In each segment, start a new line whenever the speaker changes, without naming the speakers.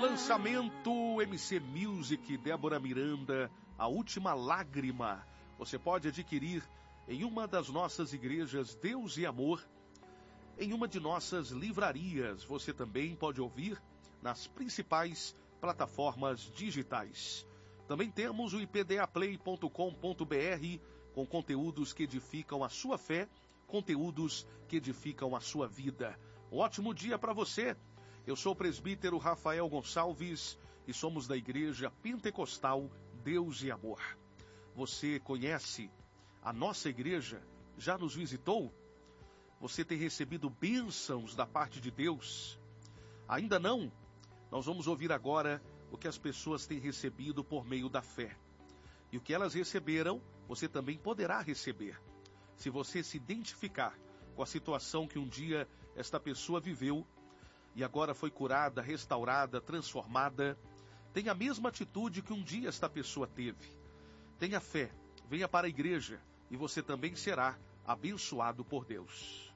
Lançamento MC Music, Débora Miranda, A Última Lágrima. Você pode adquirir em uma das nossas igrejas Deus e Amor, em uma de nossas livrarias. Você também pode ouvir nas principais plataformas digitais. Também temos o ipdaplay.com.br com conteúdos que edificam a sua fé, conteúdos que edificam a sua vida. Um ótimo dia para você. Eu sou o presbítero Rafael Gonçalves e somos da Igreja Pentecostal Deus e Amor. Você conhece a nossa igreja? Já nos visitou? Você tem recebido bênçãos da parte de Deus? Ainda não? Nós vamos ouvir agora o que as pessoas têm recebido por meio da fé. E o que elas receberam, você também poderá receber. Se você se identificar com a situação que um dia esta pessoa viveu, e agora foi curada, restaurada, transformada, tenha a mesma atitude que um dia esta pessoa teve. Tenha fé, venha para a igreja e você também será abençoado por Deus.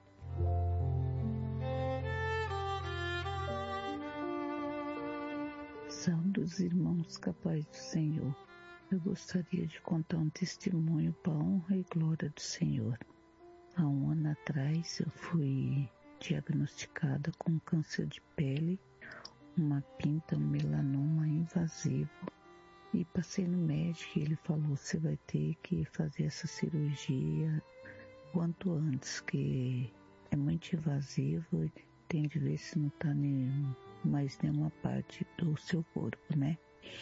Saudos irmãos, capaz do Senhor. Eu gostaria de contar um testemunho para a honra e glória do Senhor. Há um ano atrás eu fui diagnosticada com câncer de pele, uma pinta, um melanoma invasivo. E passei no médico e ele falou, você vai ter que fazer essa cirurgia quanto antes, que é muito invasivo e tem de ver se não está mais nenhuma parte do seu corpo, né?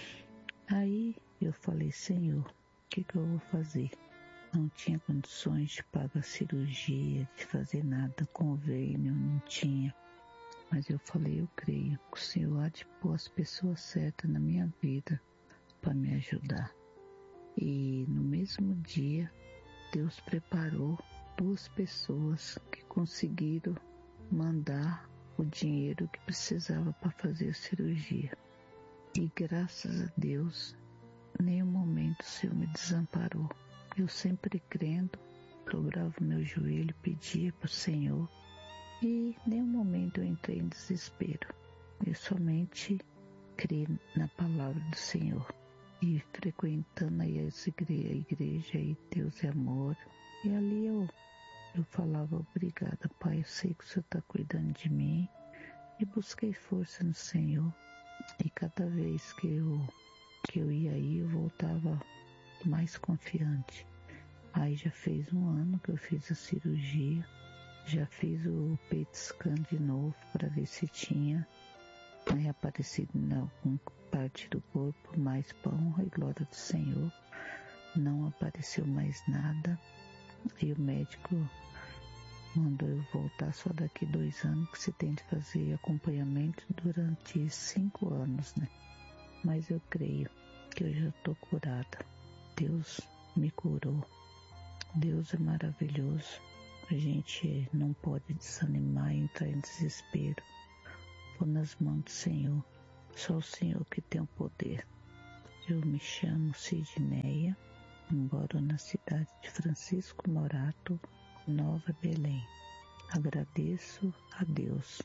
Aí eu falei, Senhor, o que eu vou fazer? Não tinha condições de pagar cirurgia, de fazer nada, convênio, não tinha. Mas eu falei, eu creio que o Senhor há de pôr as pessoas certas na minha vida para me ajudar. E no mesmo dia, Deus preparou 2 pessoas que conseguiram mandar o dinheiro que precisava para fazer a cirurgia. E graças a Deus, em nenhum momento o Senhor me desamparou. Eu sempre crendo, dobrava meu joelho, pedia para o Senhor, e em nenhum momento eu entrei em desespero. Eu somente criei na palavra do Senhor. E frequentando aí a igreja aí, Deus é Amor. E ali eu falava, obrigada, Pai, eu sei que o Senhor está cuidando de mim. E busquei força no Senhor. E cada vez que eu ia aí, eu voltava mais confiante. Aí já fez 1 ano que eu fiz a cirurgia, já fiz o PET scan de novo para ver se tinha aparecido em alguma parte do corpo, mais para honra e glória do Senhor. Não apareceu mais nada e o médico mandou eu voltar só daqui 2 anos, que você tem de fazer acompanhamento durante 5 anos, né? Mas eu creio que eu já estou curada. Deus me curou. Deus é maravilhoso. A gente não pode desanimar e entrar em desespero. Vou nas mãos do Senhor. Só o Senhor que tem o poder. Eu me chamo Sidneia, moro na cidade de Francisco Morato, Nova Belém. Agradeço a Deus.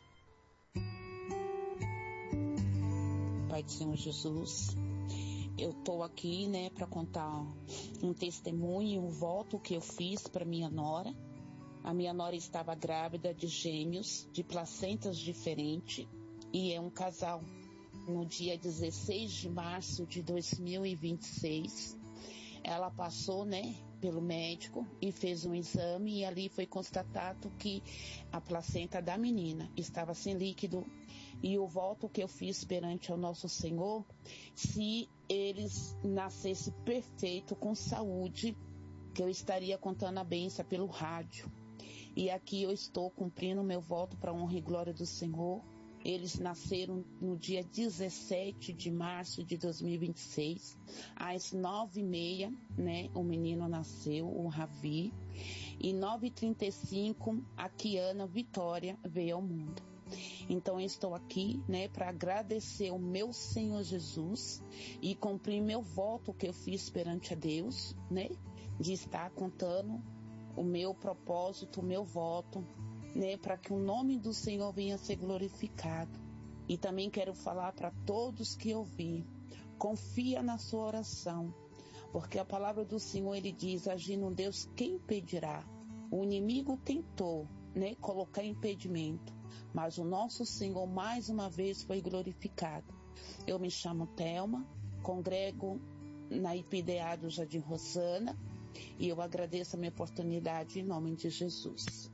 Pai do Senhor Jesus, eu estou aqui, para contar um testemunho, um voto que eu fiz para minha nora. A minha nora estava grávida de gêmeos, de placentas diferentes, e é um casal. No dia 16 de março de 2026, ela passou, pelo médico e fez um exame e ali foi constatado que a placenta da menina estava sem líquido. E o voto que eu fiz perante ao nosso Senhor, se eles nascessem perfeito, com saúde, que eu estaria contando a bênção pelo rádio. E aqui eu estou cumprindo o meu voto para a honra e glória do Senhor. Eles nasceram no dia 17 de março de 2026, às 9h30, o menino nasceu, o Ravi. E 9h35, a Kiana Vitória veio ao mundo. Então eu estou aqui, para agradecer o meu Senhor Jesus e cumprir meu voto que eu fiz perante a Deus, de estar contando o meu propósito, o meu voto, para que o nome do Senhor venha a ser glorificado. E também quero falar para todos que ouvir, confia na sua oração, porque a palavra do Senhor, ele diz, agindo Deus, quem impedirá? O inimigo tentou, colocar impedimento, mas o nosso Senhor mais uma vez foi glorificado. Eu me chamo Thelma, congrego na IPDA do Jardim Rosana, e eu agradeço a minha oportunidade em nome de Jesus.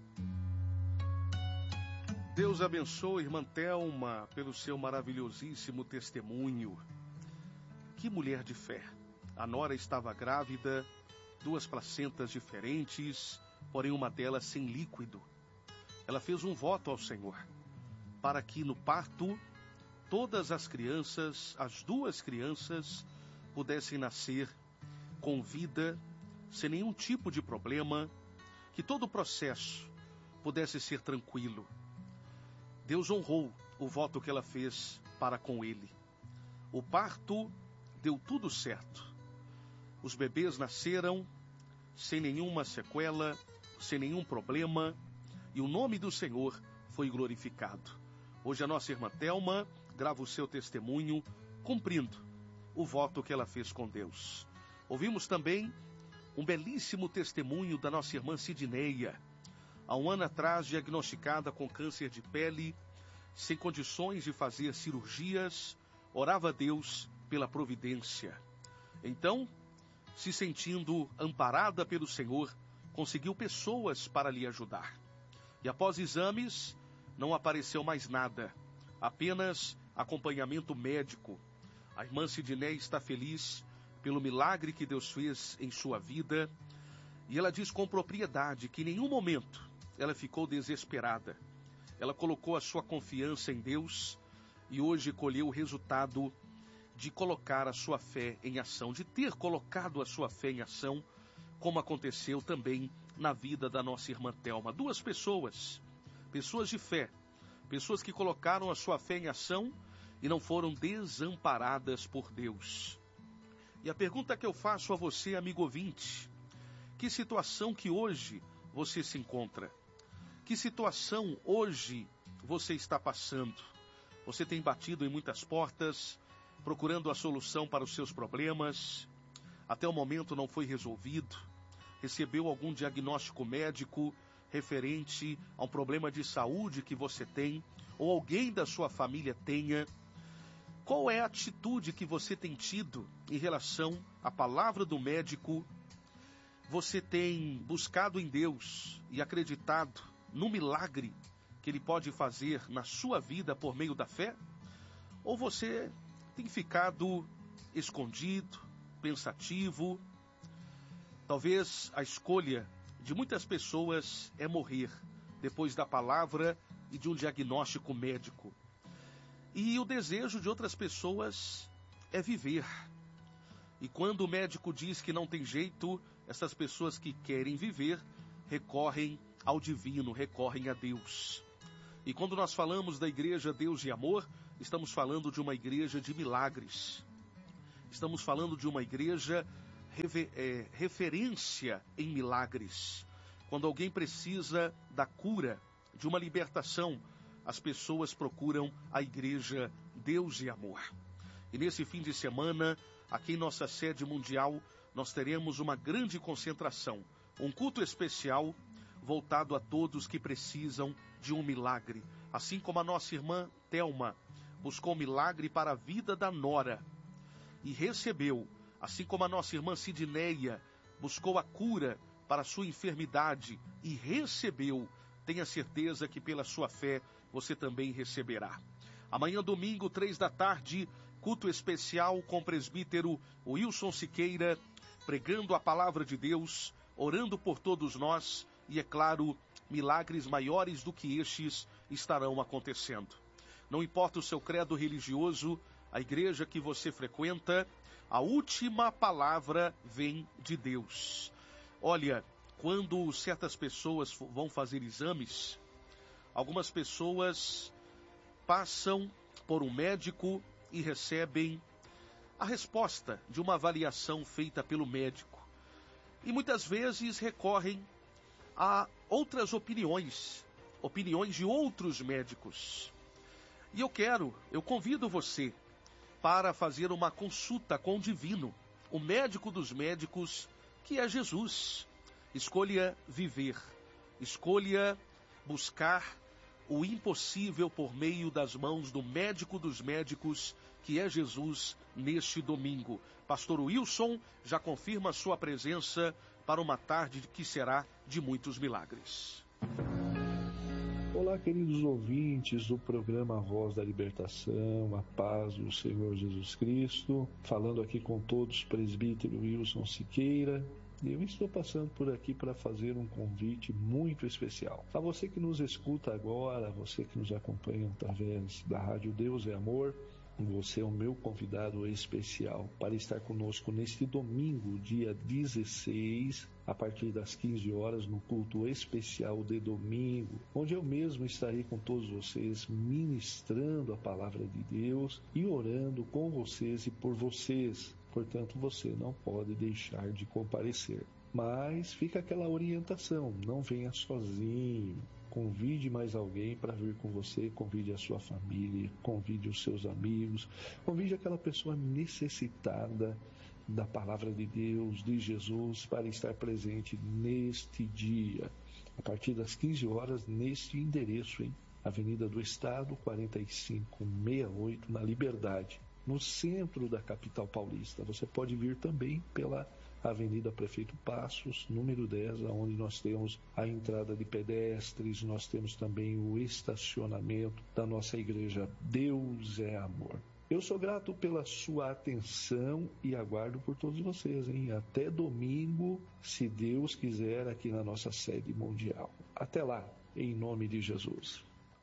Deus abençoe, irmã Thelma, pelo seu maravilhosíssimo testemunho. Que mulher de fé. A nora estava grávida, 2 placentas diferentes, porém uma delas sem líquido. Ela fez um voto ao Senhor, para que no parto, todas as crianças, as 2 crianças, pudessem nascer com vida, sem nenhum tipo de problema, que todo o processo pudesse ser tranquilo. Deus honrou o voto que ela fez para com ele. O parto deu tudo certo. Os bebês nasceram sem nenhuma sequela, sem nenhum problema, e o nome do Senhor foi glorificado. Hoje a nossa irmã Thelma grava o seu testemunho, cumprindo o voto que ela fez com Deus. Ouvimos também um belíssimo testemunho da nossa irmã Sidneia, há um ano atrás diagnosticada com câncer de pele, sem condições de fazer cirurgias, orava a Deus pela providência. Então, se sentindo amparada pelo Senhor, conseguiu pessoas para lhe ajudar. E após exames, não apareceu mais nada, apenas acompanhamento médico. A irmã Sidneia está feliz pelo milagre que Deus fez em sua vida, e ela diz com propriedade que em nenhum momento ela ficou desesperada. Ela colocou a sua confiança em Deus e hoje colheu o resultado de colocar a sua fé em ação, de ter colocado a sua fé em ação, como aconteceu também na vida da nossa irmã Thelma. 2 pessoas de fé, pessoas que colocaram a sua fé em ação e não foram desamparadas por Deus. E a pergunta que eu faço a você, amigo ouvinte, que situação que hoje você se encontra? Que situação hoje você está passando? Você tem batido em muitas portas, procurando a solução para os seus problemas. Até o momento não foi resolvido. Recebeu algum diagnóstico médico referente a um problema de saúde que você tem, ou alguém da sua família tenha. Qual é a atitude que você tem tido em relação à palavra do médico? Você tem buscado em Deus e acreditado no milagre que Ele pode fazer na sua vida por meio da fé? Ou você tem ficado escondido, pensativo? Talvez a escolha de muitas pessoas é morrer depois da palavra e de um diagnóstico médico. E o desejo de outras pessoas é viver. E quando o médico diz que não tem jeito, essas pessoas que querem viver recorrem ao divino, recorrem a Deus. E quando nós falamos da igreja Deus e Amor, estamos falando de uma igreja de milagres. Estamos falando de uma igreja referência em milagres. Quando alguém precisa da cura, de uma libertação, as pessoas procuram a igreja Deus e Amor. E nesse fim de semana, aqui em nossa sede mundial, nós teremos uma grande concentração, um culto especial voltado a todos que precisam de um milagre. Assim como a nossa irmã Thelma buscou um milagre para a vida da nora e recebeu, assim como a nossa irmã Sidneia buscou a cura para a sua enfermidade e recebeu, tenha certeza que pela sua fé você também receberá. Amanhã, domingo, 15h, culto especial com o presbítero Wilson Siqueira, pregando a palavra de Deus, orando por todos nós e, é claro, milagres maiores do que estes estarão acontecendo. Não importa o seu credo religioso, a igreja que você frequenta, a última palavra vem de Deus. Olha, quando certas pessoas vão fazer exames, algumas pessoas passam por um médico e recebem a resposta de uma avaliação feita pelo médico. E muitas vezes recorrem a outras opiniões de outros médicos. E eu convido você para fazer uma consulta com o divino, o médico dos médicos, que é Jesus. Escolha viver, escolha buscar o impossível por meio das mãos do médico dos médicos, que é Jesus, neste domingo. Pastor Wilson já confirma sua presença para uma tarde que será de muitos milagres.
Olá, queridos ouvintes do programa Voz da Libertação, a paz do Senhor Jesus Cristo. Falando aqui com todos, presbítero Wilson Siqueira. Eu estou passando por aqui para fazer um convite muito especial. A você que nos escuta agora, você que nos acompanha através da Rádio Deus é Amor, você é o meu convidado especial para estar conosco neste domingo, dia 16, a partir das 15 horas, no culto especial de domingo, onde eu mesmo estarei com todos vocês ministrando a palavra de Deus e orando com vocês e por vocês. Portanto, você não pode deixar de comparecer. Mas fica aquela orientação, não venha sozinho. Convide mais alguém para vir com você, convide a sua família, convide os seus amigos, convide aquela pessoa necessitada da palavra de Deus, de Jesus, para estar presente neste dia, a partir das 15 horas, neste endereço, Avenida do Estado, 4568, na Liberdade, no centro da capital paulista. Você pode vir também pela Avenida Prefeito Passos, número 10, onde nós temos a entrada de pedestres, nós temos também o estacionamento da nossa igreja Deus é Amor. Eu sou grato pela sua atenção e aguardo por todos vocês, Até domingo, se Deus quiser, aqui na nossa sede mundial. Até lá, em nome de Jesus.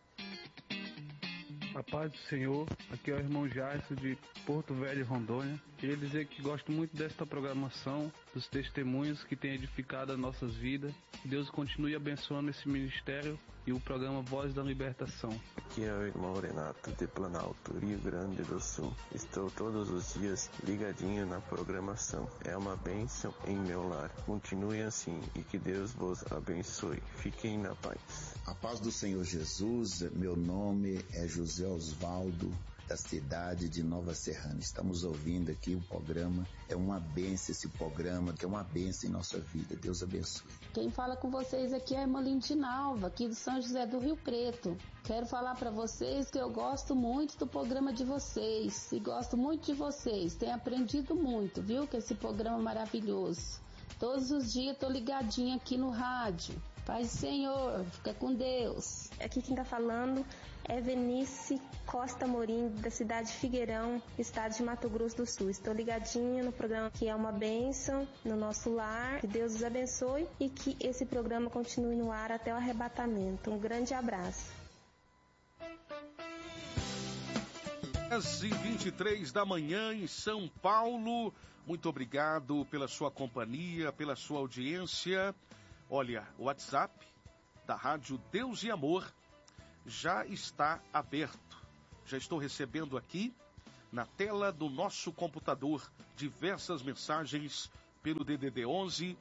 A paz do Senhor, aqui é o irmão Jairson de Porto Velho, Rondônia. Queria dizer que gosto muito desta programação, dos testemunhos que tem edificado as nossas vidas. Que Deus continue abençoando esse ministério e o programa Voz da Libertação.
Aqui é o irmão Renato de Planalto, Rio Grande do Sul. Estou todos os dias ligadinho na programação. É uma bênção em meu lar. Continue assim e que Deus vos abençoe. Fiquem na paz.
A paz do Senhor Jesus, meu nome é José Osvaldo, da cidade de Nova Serrana. Estamos ouvindo aqui o programa, é uma bênção esse programa, que é uma bênção em nossa vida. Deus abençoe.
Quem fala com vocês aqui é a irmã Lindinalva, aqui do São José do Rio Preto. Quero falar para vocês que eu gosto muito do programa de vocês e gosto muito de vocês. Tenho aprendido muito, viu, com esse programa maravilhoso. Todos os dias tô ligadinha aqui no rádio. Paz do Senhor, fica com Deus.
Aqui quem tá falando é Venice Costa Morim, da cidade de Figueirão, estado de Mato Grosso do Sul. Estou ligadinha no programa que é uma bênção no nosso lar. Que Deus os abençoe e que esse programa continue no ar até o arrebatamento. Um grande abraço.
10h23 da manhã em São Paulo. Muito obrigado pela sua companhia, pela sua audiência. Olha, o WhatsApp da Rádio Deus e Amor já está aberto. Já estou recebendo aqui na tela do nosso computador diversas mensagens pelo DDD 11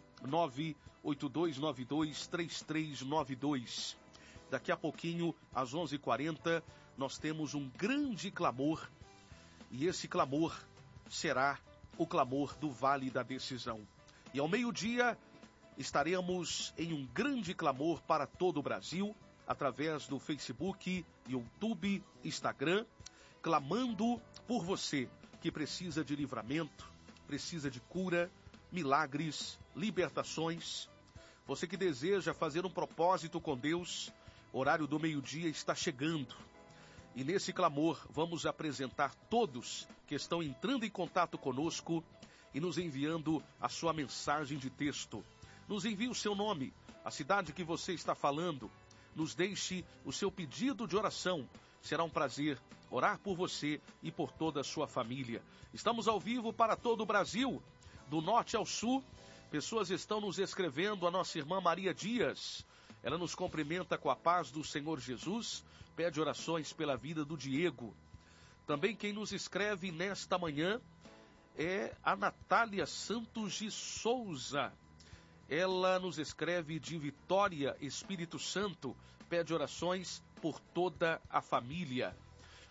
98292 3392. Daqui a pouquinho, às 11h40, nós temos um grande clamor, e esse clamor será o clamor do Vale da Decisão. E ao meio-dia estaremos em um grande clamor para todo o Brasil, através do Facebook, YouTube, Instagram, clamando por você que precisa de livramento, precisa de cura, milagres, libertações. Você que deseja fazer um propósito com Deus, o horário do meio-dia está chegando. E nesse clamor vamos apresentar todos que estão entrando em contato conosco e nos enviando a sua mensagem de texto. Nos envie o seu nome, a cidade que você está falando. Nos deixe o seu pedido de oração. Será um prazer orar por você e por toda a sua família. Estamos ao vivo para todo o Brasil, do norte ao sul. Pessoas estão nos escrevendo, a nossa irmã Maria Dias. Ela nos cumprimenta com a paz do Senhor Jesus, pede orações pela vida do Diego. Também quem nos escreve nesta manhã é a Natália Santos de Souza. Ela nos escreve de Vitória, Espírito Santo, pede orações por toda a família.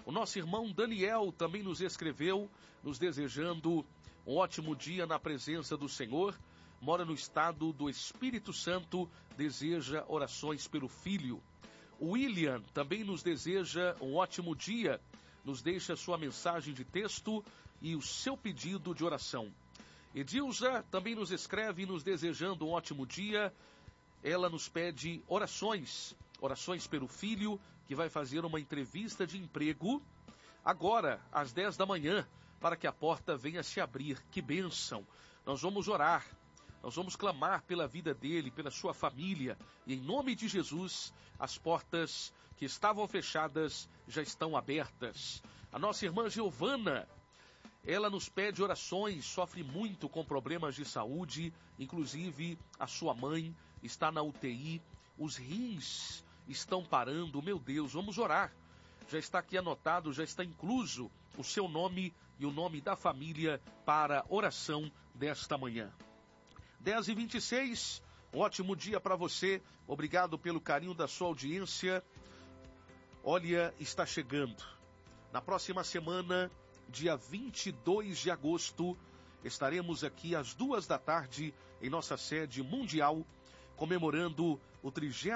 O nosso irmão Daniel também nos escreveu, nos desejando um ótimo dia na presença do Senhor. Mora no estado do Espírito Santo, deseja orações pelo filho. O William também nos deseja um ótimo dia, nos deixa sua mensagem de texto e o seu pedido de oração. Edilza também nos escreve, nos desejando um ótimo dia. Ela nos pede orações pelo filho, que vai fazer uma entrevista de emprego agora, às 10 da manhã, para que a porta venha se abrir. Que bênção! Nós vamos orar, nós vamos clamar pela vida dele, pela sua família, e em nome de Jesus, as portas que estavam fechadas já estão abertas. A nossa irmã Giovana, ela nos pede orações, sofre muito com problemas de saúde, inclusive a sua mãe está na UTI, os rins estão parando. Meu Deus, vamos orar. Já está aqui anotado, já está incluso o seu nome e o nome da família para oração desta manhã. 10h26, um ótimo dia para você. Obrigado pelo carinho da sua audiência. Olha, está chegando. Na próxima semana, dia 22 de agosto, estaremos aqui às 14h em nossa sede mundial, comemorando o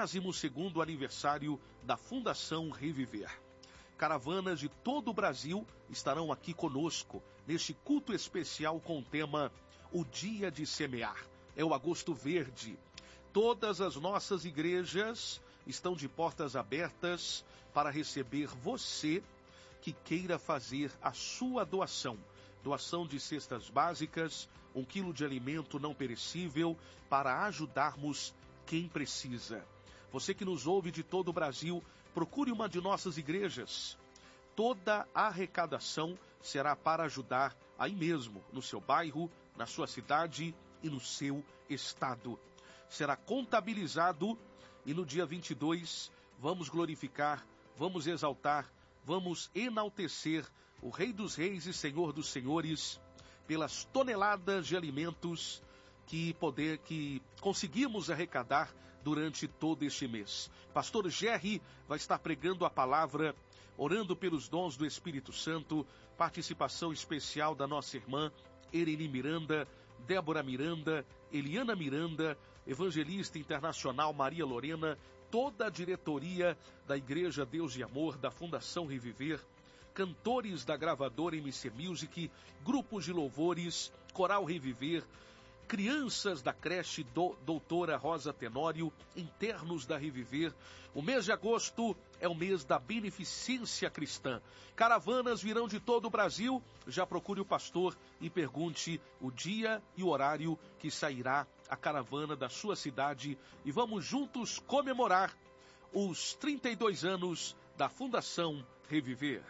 32º aniversário da Fundação Reviver. Caravanas de todo o Brasil estarão aqui conosco, neste culto especial com o tema O Dia de Semear. É o Agosto Verde. Todas as nossas igrejas estão de portas abertas para receber você que queira fazer a sua doação. Doação de cestas básicas, 1 quilo de alimento não perecível, para ajudarmos quem precisa. Você que nos ouve de todo o Brasil, procure uma de nossas igrejas. Toda a arrecadação será para ajudar aí mesmo, no seu bairro, na sua cidade e no seu estado. Será contabilizado e no dia 22 vamos glorificar, vamos exaltar, vamos enaltecer o Rei dos Reis e Senhor dos Senhores pelas toneladas de alimentos que conseguimos arrecadar durante todo este mês. Pastor Gerry vai estar pregando a palavra, orando pelos dons do Espírito Santo, participação especial da nossa irmã Ereni Miranda, Débora Miranda, Eliana Miranda, evangelista internacional Maria Lorena, toda a diretoria da Igreja Deus e Amor, da Fundação Reviver, cantores da gravadora MC Music, grupos de louvores, Coral Reviver, crianças da creche Doutora Rosa Tenório, internos da Reviver. O mês de agosto é o mês da beneficência cristã. Caravanas virão de todo o Brasil. Já procure o pastor e pergunte o dia e o horário que sairá a caravana da sua cidade. E vamos juntos comemorar os 32 anos da Fundação Reviver.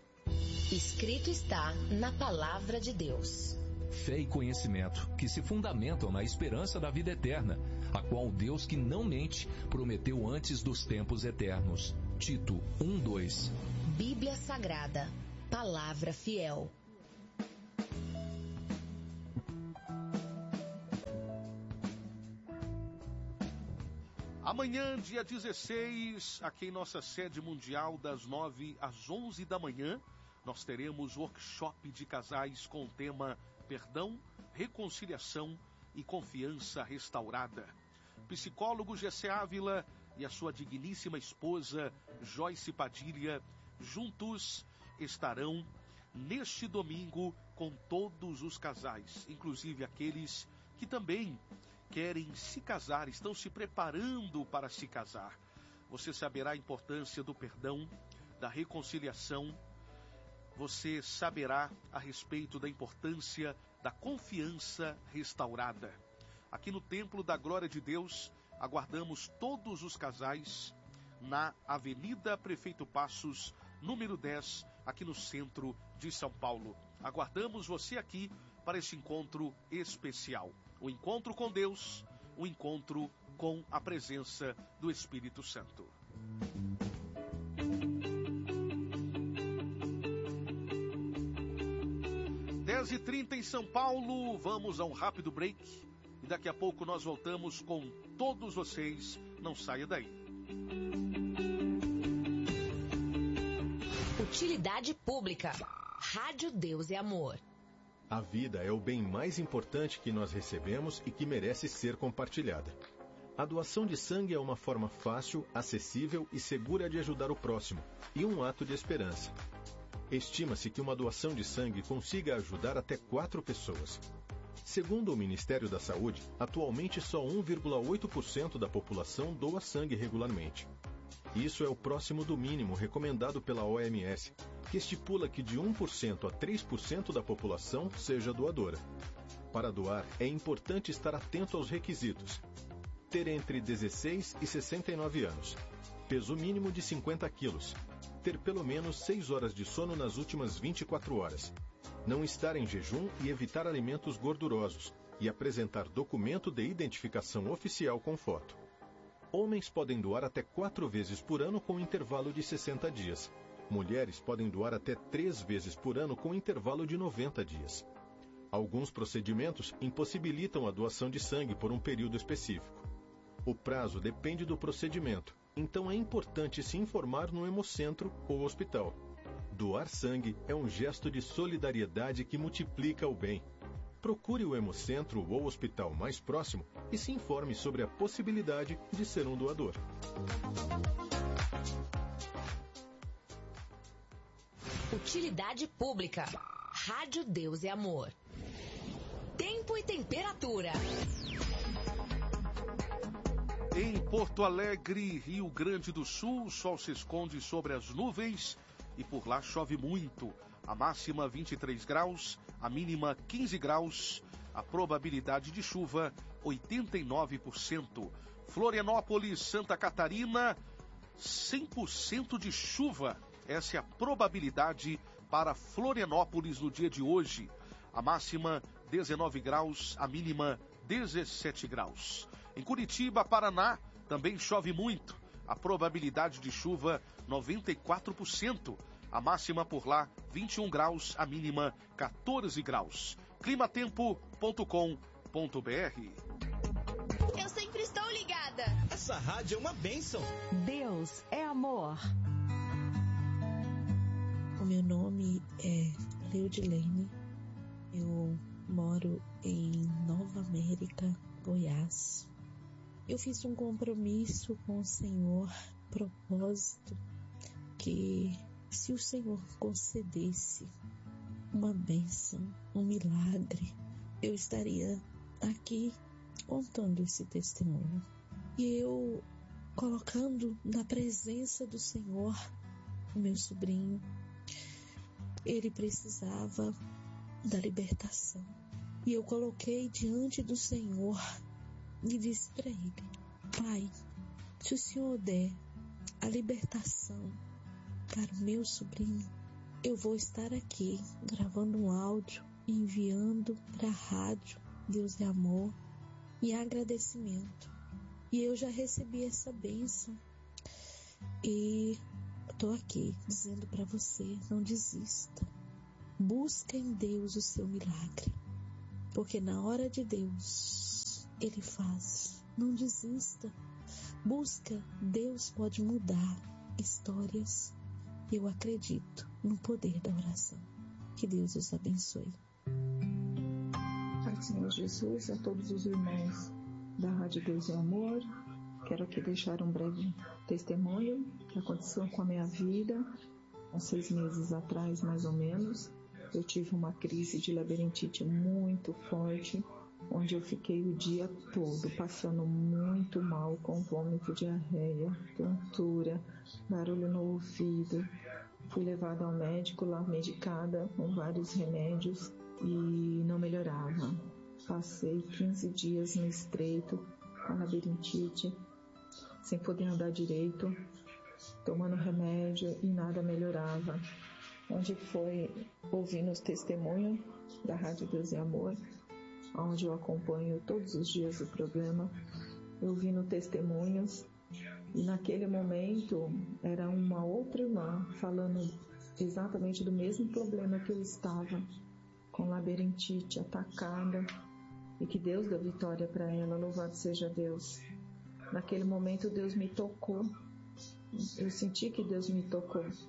Escrito está na Palavra de Deus.
Fé e conhecimento que se fundamentam na esperança da vida eterna, a qual o Deus que não mente prometeu antes dos tempos eternos. Tito 1:2.
Bíblia Sagrada, Palavra Fiel.
Amanhã, dia 16, aqui em nossa sede mundial, das 9 às 11 da manhã, nós teremos workshop de casais com o tema Perdão, Reconciliação e Confiança Restaurada. Psicólogo Gessé Ávila e a sua digníssima esposa Joyce Padilha juntos estarão neste domingo com todos os casais, inclusive aqueles que também querem se casar, estão se preparando para se casar. Você saberá a importância do perdão, da reconciliação. Você saberá a respeito da importância da confiança restaurada. Aqui no Templo da Glória de Deus, aguardamos todos os casais na Avenida Prefeito Passos, número 10, aqui no centro de São Paulo. Aguardamos você aqui para esse encontro especial. O encontro com Deus, o encontro com a presença do Espírito Santo. 10h30 em São Paulo, vamos a um rápido break e daqui a pouco nós voltamos com todos vocês. Não saia daí.
O Utilidade pública. Rádio Deus e Amor.
A vida é o bem mais importante que nós recebemos e que merece ser compartilhada. A doação de sangue é uma forma fácil, acessível e segura de ajudar o próximo, e um ato de esperança. Estima-se que uma doação de sangue consiga ajudar até 4 pessoas. Segundo o Ministério da Saúde, atualmente só 1,8% da população doa sangue regularmente. Isso é o próximo do mínimo recomendado pela OMS, que estipula que de 1% a 3% da população seja doadora. Para doar, é importante estar atento aos requisitos. Ter entre 16 e 69 anos. Peso mínimo de 50 quilos. Ter pelo menos 6 horas de sono nas últimas 24 horas. Não estar em jejum e evitar alimentos gordurosos. E apresentar documento de identificação oficial com foto. Homens podem doar até 4 vezes por ano com intervalo de 60 dias. Mulheres podem doar até 3 vezes por ano com intervalo de 90 dias. Alguns procedimentos impossibilitam a doação de sangue por um período específico. O prazo depende do procedimento, então é importante se informar no hemocentro ou hospital. Doar sangue é um gesto de solidariedade que multiplica o bem. Procure o hemocentro ou hospital mais próximo e se informe sobre a possibilidade de ser um doador.
Utilidade pública. Rádio Deus e Amor. Tempo e temperatura.
Em Porto Alegre, Rio Grande do Sul, o sol se esconde sobre as nuvens e por lá chove muito. A máxima 23 graus, a mínima 15 graus, a probabilidade de chuva 89%. Florianópolis, Santa Catarina, 100% de chuva. Essa é a probabilidade para Florianópolis no dia de hoje. A máxima 19 graus, a mínima 17 graus. Em Curitiba, Paraná, também chove muito. A probabilidade de chuva 94%. A máxima por lá 21 graus, a mínima 14 graus. climatempo.com.br.
Eu sempre estou ligada.
Essa rádio é uma bênção.
Deus é amor.
O meu nome é Leudilene. Eu moro em Nova América, Goiás. Eu fiz um compromisso com o Senhor, propósito, que se o Senhor concedesse uma bênção, um milagre, eu estaria aqui contando esse testemunho. E eu colocando na presença do Senhor o meu sobrinho, ele precisava da libertação. E eu coloquei diante do Senhor e disse para ele: Pai, se o Senhor der a libertação para o meu sobrinho, eu vou estar aqui gravando um áudio e enviando para a rádio Deus é Amor em agradecimento. E eu já recebi essa bênção e estou aqui dizendo para você: não desista. Busca em Deus o seu milagre, porque na hora de Deus Ele faz. Não desista. Busca. Deus pode mudar histórias. Eu acredito no poder da oração. Que Deus os abençoe.
Pai Senhor Jesus, a todos os irmãos da Rádio Deus e Amor, quero aqui deixar um breve testemunho que aconteceu com a minha vida. Há 6 meses atrás, mais ou menos, eu tive uma crise de labirintite muito forte, onde eu fiquei o dia todo passando muito mal, com vômito, diarreia, tontura, barulho no ouvido. Fui levada ao médico lá, medicada com vários remédios e não melhorava. Passei 15 dias no estreito, com labirintite, sem poder andar direito, tomando remédio e nada melhorava. Onde foi ouvindo os testemunhos da Rádio Deus e Amor, onde eu acompanho todos os dias o programa, eu ouvindo testemunhos, e naquele momento era uma outra irmã falando exatamente do mesmo problema que eu estava, com labirintite, atacada, e que Deus deu vitória para ela, louvado seja Deus. Naquele momento Deus me tocou, eu senti que Deus me tocou,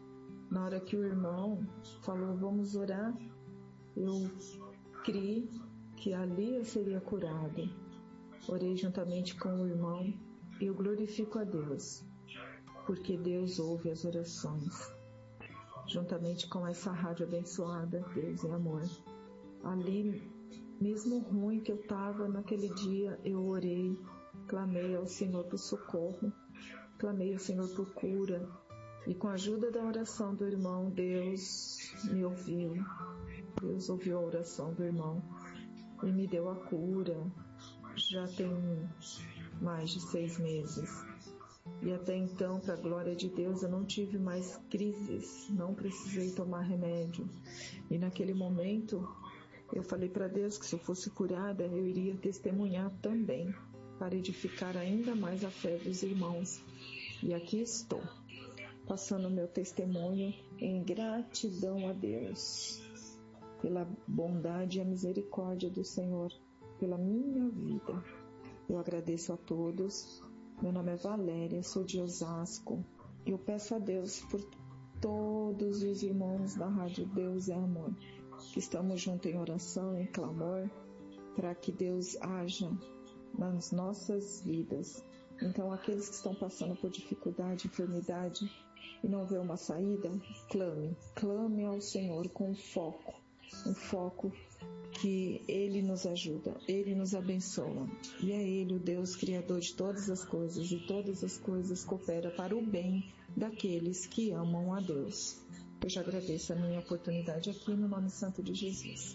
Na hora que o irmão falou, vamos orar, eu criei que ali eu seria curada. Orei juntamente com o irmão e eu glorifico a Deus, porque Deus ouve as orações. Juntamente com essa rádio abençoada, Deus é amor. Ali, mesmo ruim que eu estava naquele dia, eu orei, clamei ao Senhor por socorro, clamei ao Senhor por cura. E com a ajuda da oração do irmão, Deus me ouviu. Deus ouviu a oração do irmão e me deu a cura. Já tem mais de 6 meses. E até então, para a glória de Deus, eu não tive mais crises, não precisei tomar remédio. E naquele momento, eu falei para Deus que se eu fosse curada, eu iria testemunhar também, para edificar ainda mais a fé dos irmãos. E aqui estou, passando meu testemunho em gratidão a Deus, pela bondade e a misericórdia do Senhor, pela minha vida. Eu agradeço a todos. Meu nome é Valéria, sou de Osasco. Eu peço a Deus por todos os irmãos da Rádio Deus é Amor, que estamos juntos em oração, em clamor, para que Deus haja nas nossas vidas. Então, aqueles que estão passando por dificuldade, enfermidade e não vê uma saída, clame ao Senhor com um foco que Ele nos ajuda, Ele nos abençoa. E é Ele o Deus Criador de todas as coisas, e todas as coisas cooperam para o bem daqueles que amam a Deus. Eu já agradeço a minha oportunidade aqui no nome santo de Jesus.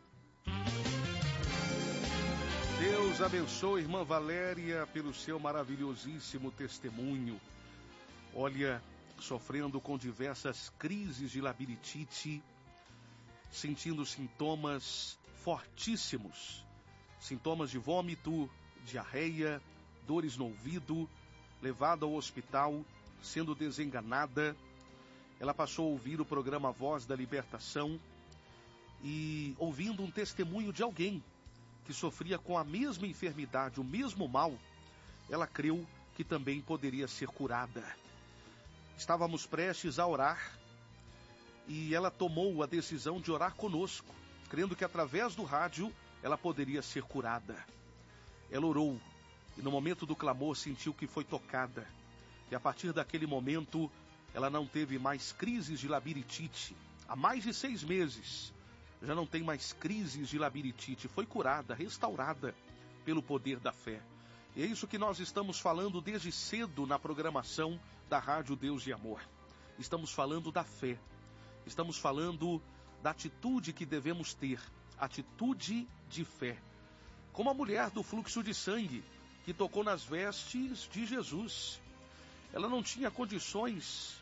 Deus abençoe, irmã Valéria, pelo seu maravilhosíssimo testemunho. Olha, sofrendo com diversas crises de labirintite, sentindo sintomas fortíssimos, sintomas de vômito, diarreia, dores no ouvido, levada ao hospital, sendo desenganada. Ela passou a ouvir o programa Voz da Libertação e ouvindo um testemunho de alguém que sofria com a mesma enfermidade, o mesmo mal, ela creu que também poderia ser curada. Estávamos prestes a orar e ela tomou a decisão de orar conosco, crendo que através do rádio ela poderia ser curada. Ela orou e no momento do clamor sentiu que foi tocada. E a partir daquele momento ela não teve mais crises de labirintite. Há mais de 6 meses já não tem mais crises de labirintite. Foi curada, restaurada pelo poder da fé. E é isso que nós estamos falando desde cedo na programação da Rádio Deus e Amor. Estamos falando da fé. Estamos falando da atitude que devemos ter. Atitude de fé. Como a mulher do fluxo de sangue que tocou nas vestes de Jesus. Ela não tinha condições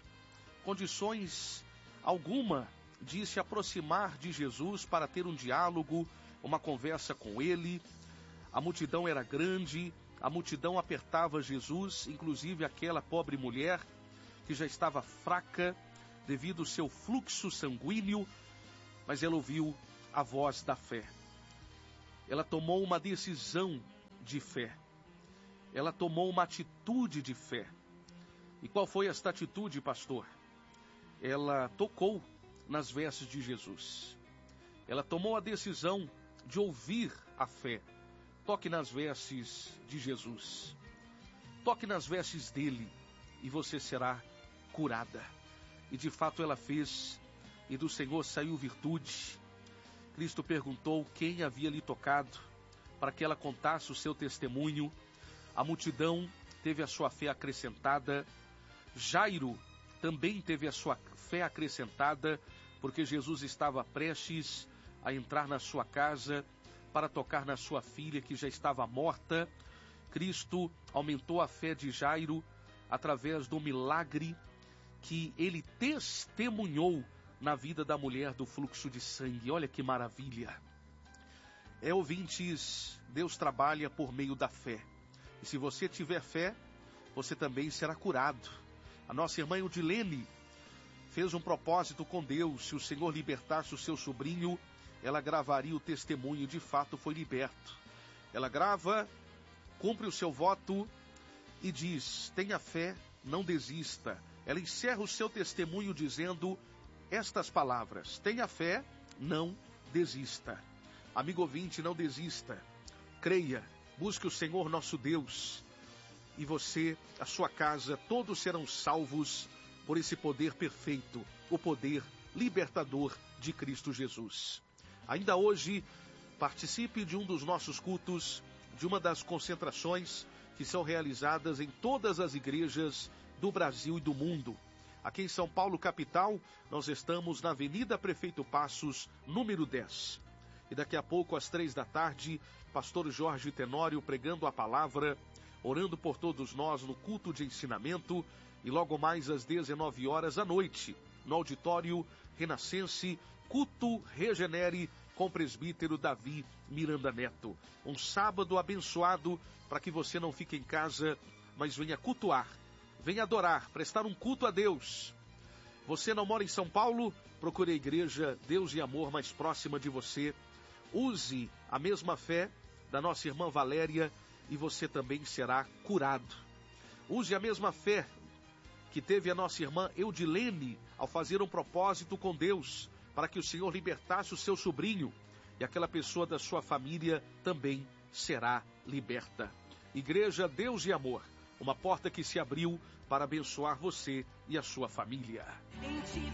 alguma de se aproximar de Jesus para ter um diálogo, uma conversa com ele. A multidão era grande, a multidão apertava Jesus, inclusive aquela pobre mulher que já estava fraca devido ao seu fluxo sanguíneo, mas ela ouviu a voz da fé. Ela tomou uma decisão de fé. Ela tomou uma atitude de fé. E qual foi esta atitude, pastor? Ela tocou nas vestes de Jesus. Ela tomou a decisão de ouvir a fé. Toque nas vestes de Jesus. Toque nas vestes dele e você será curada. E de fato ela fez, e do Senhor saiu virtude. Cristo perguntou quem havia lhe tocado, para que ela contasse o seu testemunho. A multidão teve a sua fé acrescentada. Jairo também teve a sua fé acrescentada, porque Jesus estava prestes a entrar na sua casa para tocar na sua filha que já estava morta. Cristo aumentou a fé de Jairo através do milagre que ele testemunhou na vida da mulher do fluxo de sangue. Olha que maravilha! Ouvintes, Deus trabalha por meio da fé. E se você tiver fé, você também será curado. A nossa irmã Eudilene fez um propósito com Deus. Se o Senhor libertasse o seu sobrinho, ela gravaria o testemunho e de fato foi liberto. Ela grava, cumpre o seu voto e diz: tenha fé, não desista. ela encerra o seu testemunho dizendo estas palavras: tenha fé, não desista. Amigo ouvinte, não desista. Creia, busque o Senhor nosso Deus. E você, a sua casa, todos serão salvos por esse poder perfeito, o poder libertador de Cristo Jesus. Ainda hoje, participe de um dos nossos cultos, de uma das concentrações que são realizadas em todas as igrejas do Brasil e do mundo. Aqui em São Paulo, capital, nós estamos na Avenida Prefeito Passos, número 10. E daqui a pouco, às 15h, pastor Jorge Tenório pregando a palavra, orando por todos nós no culto de ensinamento, e logo mais às 19h à noite, no auditório Renascense, culto Regenere com o presbítero Davi Miranda Neto. Um sábado abençoado para que você não fique em casa, mas venha cultuar, venha adorar, prestar um culto a Deus. Você não mora em São Paulo? Procure a igreja Deus e Amor mais próxima de você. Use a mesma fé da nossa irmã Valéria e você também será curado. Use a mesma fé que teve a nossa irmã Eudilene ao fazer um propósito com Deus para que o Senhor libertasse o seu sobrinho, e aquela pessoa da sua família também será liberta. Igreja Deus e Amor, uma porta que se abriu para abençoar você e a sua família.